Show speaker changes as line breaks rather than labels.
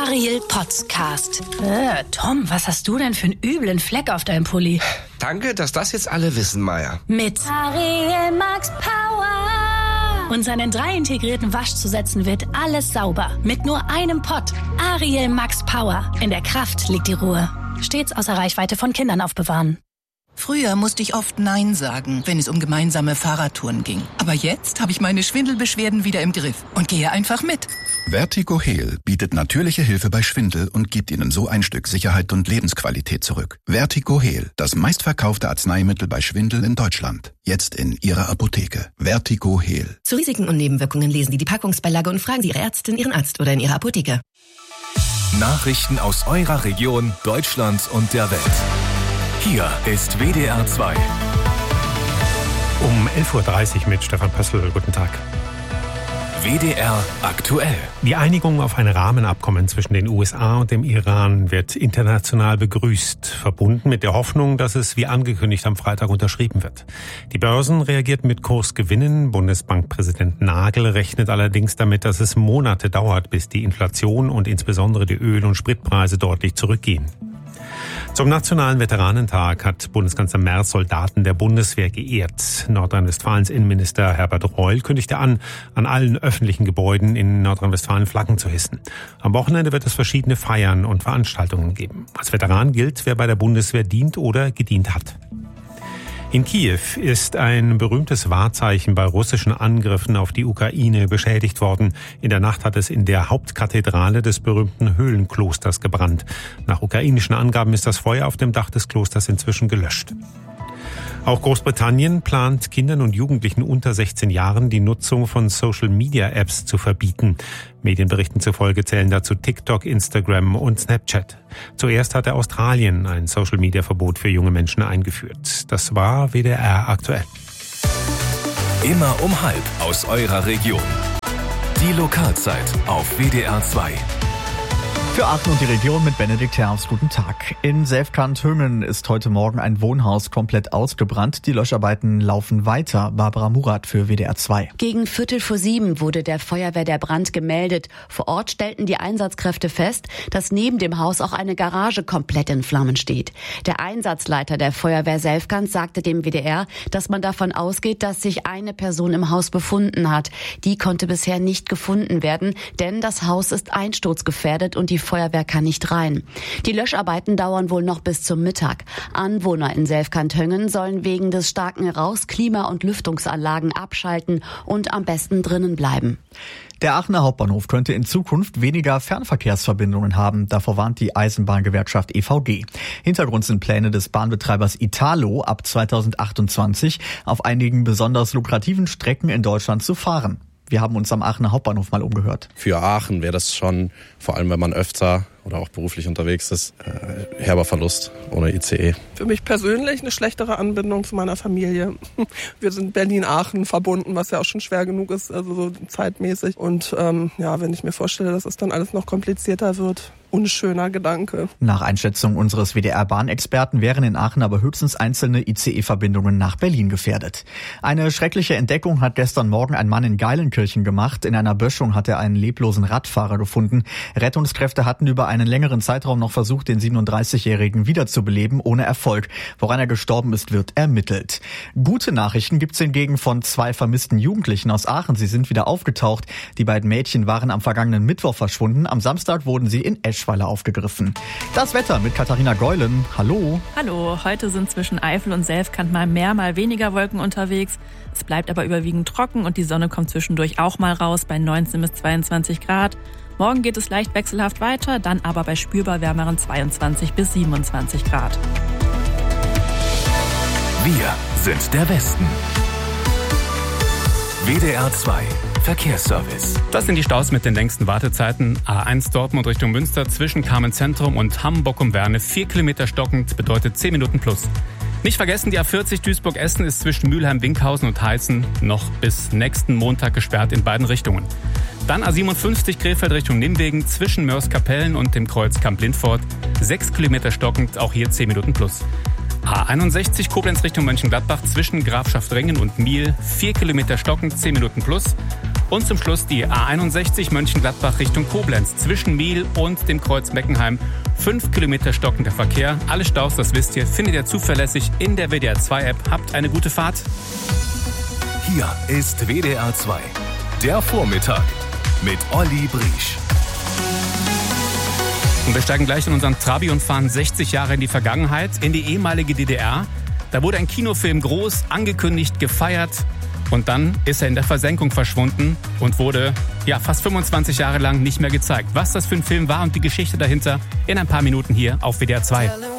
Ariel Podcast.
Tom, was hast du denn für einen üblen Fleck auf deinem Pulli?
Danke, dass das jetzt alle wissen, Maya.
Mit
Ariel Max Power.
Und seinen 3 integrierten Waschzusätzen wird alles sauber. Mit nur einem Pott. Ariel Max Power. In der Kraft liegt die Ruhe. Stets außer Reichweite von Kindern aufbewahren.
Früher musste ich oft Nein sagen, wenn es um gemeinsame Fahrradtouren ging. Aber jetzt habe ich meine Schwindelbeschwerden wieder im Griff und gehe einfach mit.
Vertigo Heal bietet natürliche Hilfe bei Schwindel und gibt Ihnen so ein Stück Sicherheit und Lebensqualität zurück. Vertigo Heal, das meistverkaufte Arzneimittel bei Schwindel in Deutschland. Jetzt in Ihrer Apotheke. Vertigo Heal.
Zu Risiken und Nebenwirkungen lesen Sie die Packungsbeilage und fragen Sie Ihre Ärztin, Ihren Arzt oder in Ihrer Apotheke.
Nachrichten aus eurer Region, Deutschland und der Welt. Hier ist WDR 2.
Um 11.30 Uhr mit Stefan Pössl. Guten Tag.
WDR aktuell.
Die Einigung auf ein Rahmenabkommen zwischen den USA und dem Iran wird international begrüßt, verbunden mit der Hoffnung, dass es wie angekündigt am Freitag unterschrieben wird. Die Börsen reagierten mit Kursgewinnen. Bundesbankpräsident Nagel rechnet allerdings damit, dass es Monate dauert, bis die Inflation und insbesondere die Öl- und Spritpreise deutlich zurückgehen. Zum Nationalen Veteranentag hat Bundeskanzler Merz Soldaten der Bundeswehr geehrt. Nordrhein-Westfalens Innenminister Herbert Reul kündigte an allen öffentlichen Gebäuden in Nordrhein-Westfalen Flaggen zu hissen. Am Wochenende wird es verschiedene Feiern und Veranstaltungen geben. Als Veteran gilt, wer bei der Bundeswehr dient oder gedient hat. In Kiew ist ein berühmtes Wahrzeichen bei russischen Angriffen auf die Ukraine beschädigt worden. In der Nacht hat es in der Hauptkathedrale des berühmten Höhlenklosters gebrannt. Nach ukrainischen Angaben ist das Feuer auf dem Dach des Klosters inzwischen gelöscht. Auch Großbritannien plant Kindern und Jugendlichen unter 16 Jahren die Nutzung von Social-Media-Apps zu verbieten. Medienberichten zufolge zählen dazu TikTok, Instagram und Snapchat. Zuerst hatte Australien ein Social-Media-Verbot für junge Menschen eingeführt. Das war WDR aktuell.
Immer um 12:30 aus eurer Region. Die Lokalzeit auf WDR 2.
Für Aachen und die Region mit Benedikt Herfst. Guten Tag. In Selfkant-Hüngen ist heute Morgen ein Wohnhaus komplett ausgebrannt. Die Löscharbeiten laufen weiter. Barbara Murat für WDR 2.
Gegen 6:45 wurde der Feuerwehr der Brand gemeldet. Vor Ort stellten die Einsatzkräfte fest, dass neben dem Haus auch eine Garage komplett in Flammen steht. Der Einsatzleiter der Feuerwehr Selfkant sagte dem WDR, dass man davon ausgeht, dass sich eine Person im Haus befunden hat. Die konnte bisher nicht gefunden werden, denn das Haus ist einsturzgefährdet und die Feuerwehr kann nicht rein. Die Löscharbeiten dauern wohl noch bis zum Mittag. Anwohner in Selfkant-Hüngen sollen wegen des starken Rauchs Klima- und Lüftungsanlagen abschalten und am besten drinnen bleiben.
Der Aachener Hauptbahnhof könnte in Zukunft weniger Fernverkehrsverbindungen haben. Davor warnt die Eisenbahngewerkschaft EVG. Hintergrund sind Pläne des Bahnbetreibers Italo, ab 2028 auf einigen besonders lukrativen Strecken in Deutschland zu fahren. Wir haben uns am Aachener Hauptbahnhof mal umgehört.
Für Aachen wäre das schon, vor allem wenn man öfter oder auch beruflich unterwegs ist, herber Verlust ohne ICE.
Für mich persönlich eine schlechtere Anbindung zu meiner Familie. Wir sind Berlin-Aachen verbunden, was ja auch schon schwer genug ist, also so zeitmäßig. Und wenn ich mir vorstelle, dass es dann alles noch komplizierter wird, unschöner Gedanke.
Nach Einschätzung unseres WDR-Bahnexperten wären in Aachen aber höchstens einzelne ICE-Verbindungen nach Berlin gefährdet. Eine schreckliche Entdeckung hat gestern Morgen ein Mann in Geilenkirchen gemacht. In einer Böschung hat er einen leblosen Radfahrer gefunden. Rettungskräfte hatten über einen längeren Zeitraum noch versucht, den 37-Jährigen wiederzubeleben, ohne Erfolg. Woran er gestorben ist, wird ermittelt. Gute Nachrichten gibt's hingegen von 2 vermissten Jugendlichen aus Aachen. Sie sind wieder aufgetaucht. Die beiden Mädchen waren am vergangenen Mittwoch verschwunden. Am Samstag wurden sie in Eschweiler aufgegriffen. Das Wetter mit Katharina Geulen. Hallo.
Hallo, heute sind zwischen Eifel und Selfkant mal mehr, mal weniger Wolken unterwegs. Es bleibt aber überwiegend trocken und die Sonne kommt zwischendurch auch mal raus bei 19 bis 22 Grad. Morgen geht es leicht wechselhaft weiter, dann aber bei spürbar wärmeren 22 bis 27 Grad.
Wir sind der Westen. WDR 2 Verkehrsservice.
Das sind die Staus mit den längsten Wartezeiten. A1 Dortmund Richtung Münster zwischen Carmen-Zentrum und Hamm-Bockum-Werne 4 Kilometer stockend, bedeutet 10 Minuten plus. Nicht vergessen, die A40 Duisburg-Essen ist zwischen Mülheim-Winkhausen und Heißen noch bis nächsten Montag gesperrt in beiden Richtungen. Dann A57 Krefeld Richtung Nimwegen zwischen Mörs-Kapellen und dem Kreuz Kamp-Lindfort 6 Kilometer stockend, auch hier 10 Minuten plus. A61 Koblenz Richtung Mönchengladbach zwischen Grafschaft Ringen und Miel 4 Kilometer stockend, 10 Minuten plus. Und zum Schluss die A61 Mönchengladbach Richtung Koblenz zwischen Miel und dem Kreuz Meckenheim. 5 Kilometer stockender Verkehr. Alle Staus, das wisst ihr, findet ihr zuverlässig in der WDR 2 App. Habt eine gute Fahrt.
Hier ist WDR 2. Der Vormittag mit Olli Briesch.
Und wir steigen gleich in unseren Trabi und fahren 60 Jahre in die Vergangenheit, in die ehemalige DDR. Da wurde ein Kinofilm groß angekündigt, gefeiert. Und dann ist er in der Versenkung verschwunden und wurde fast 25 Jahre lang nicht mehr gezeigt. Was das für ein Film war und die Geschichte dahinter in ein paar Minuten hier auf WDR 2.